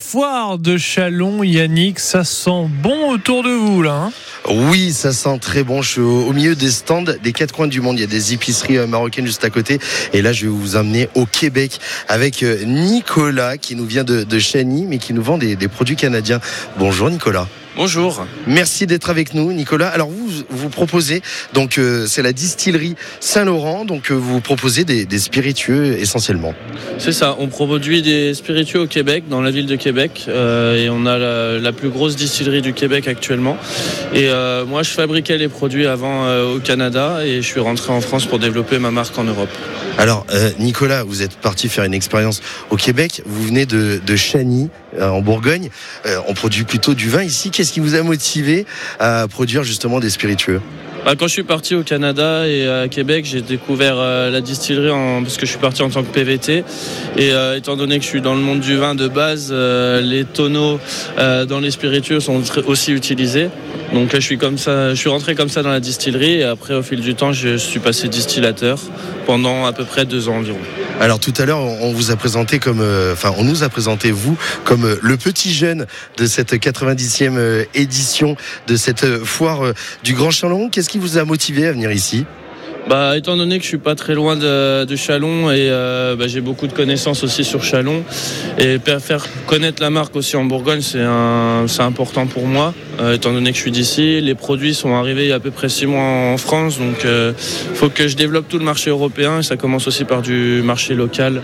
foire de Châlons, Yannick, ça sent bon autour de vous là, hein? Oui, ça sent très bon. Je suis au milieu des stands des quatre coins du monde. Il y a des épiceries marocaines juste à côté. Et là, je vais vous emmener au Québec avec Nicolas qui nous vient de Chagny, mais qui nous vend des produits canadiens. Bonjour Nicolas. Bonjour. Merci d'être avec nous, Nicolas. Alors vous proposez, donc c'est la distillerie Saint-Laurent, donc vous proposez des spiritueux essentiellement. C'est ça, on produit des spiritueux au Québec, dans la ville de Québec, et on a la plus grosse distillerie du Québec actuellement. Et moi, je fabriquais les produits avant au Canada, et je suis rentré en France pour développer ma marque en Europe. Alors Nicolas, vous êtes parti faire une expérience au Québec. Vous venez de Chagny, en Bourgogne. On produit plutôt du vin ici. Qu'est-ce qui vous a motivé à produire justement des spiritueux ? Quand je suis parti au Canada et à Québec, j'ai découvert la distillerie parce que je suis parti en tant que PVT. Et étant donné que je suis dans le monde du vin de base, les tonneaux dans les spiritueux sont aussi utilisés. Donc je suis rentré comme ça dans la distillerie et après au fil du temps je suis passé distillateur pendant à peu près 2 ans environ. Alors tout à l'heure on vous a présenté on nous a présenté vous comme le petit jeune de cette 90e édition de cette foire du Grand Châlons. Qu'est-ce qui vous a motivé à venir ici ? Étant donné que je suis pas très loin de Châlons et j'ai beaucoup de connaissances aussi sur Châlons et faire connaître la marque aussi en Bourgogne c'est important pour moi étant donné que je suis d'ici. Les produits sont arrivés il y a à peu près 6 mois en France, donc faut que je développe tout le marché européen et ça commence aussi par du marché local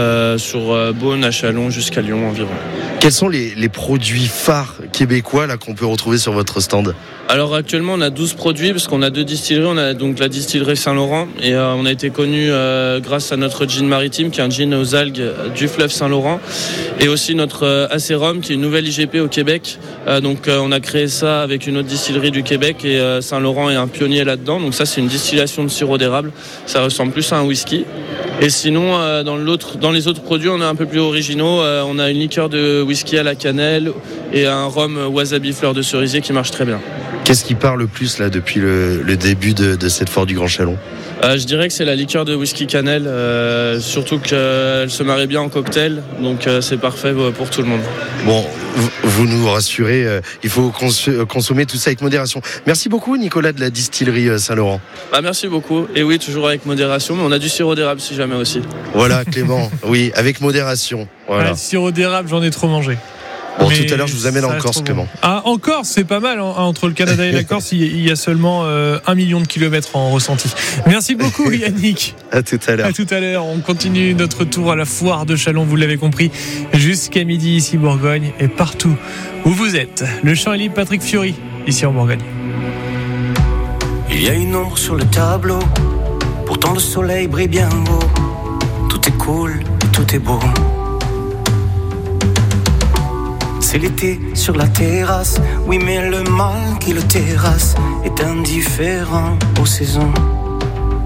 sur Beaune à Châlons jusqu'à Lyon environ. Quels sont les produits phares québécois là qu'on peut retrouver sur votre stand ? Alors actuellement on a 12 produits parce qu'on a 2 distilleries. On a donc la distillerie Saint-Laurent et on a été connu grâce à notre gin maritime qui est un gin aux algues du fleuve Saint-Laurent et aussi notre acérum qui est une nouvelle IGP au Québec. Donc on a créé ça avec une autre distillerie du Québec et Saint-Laurent est un pionnier là-dedans. Donc ça c'est une distillation de sirop d'érable. Ça ressemble plus à un whisky. Et sinon dans les autres produits on est un peu plus originaux. On a une liqueur de whisky à la cannelle et un rhum wasabi fleur de cerisier qui marche très bien. Qu'est-ce qui parle le plus là depuis le début de cette foire du Grand Châlons ? Je dirais que c'est la liqueur de whisky cannelle, surtout qu'elle se marie bien en cocktail, donc c'est parfait pour tout le monde. Bon, vous nous rassurez, il faut consommer tout ça avec modération. Merci beaucoup Nicolas de la distillerie Saint-Laurent. Merci beaucoup, et oui, toujours avec modération, mais on a du sirop d'érable si jamais aussi. Voilà Clément, oui, avec modération. Voilà. Sirop d'érable, j'en ai trop mangé. Bon, tout à l'heure, je vous amène en Corse, Clément. En Corse, c'est pas mal. Entre le Canada et la Corse, il y a seulement 1 million de kilomètres en ressenti. Merci beaucoup, Yannick. À tout à l'heure. À tout à l'heure. On continue notre tour à la foire de Châlons, vous l'avez compris, jusqu'à midi ici, Bourgogne, et partout où vous êtes. Le chant est libre, Patrick Fiori, ici en Bourgogne. Il y a une ombre sur le tableau, pourtant le soleil brille bien haut. Tout est cool, tout est beau. C'est l'été sur la terrasse, oui mais le mal qui le terrasse est indifférent aux saisons.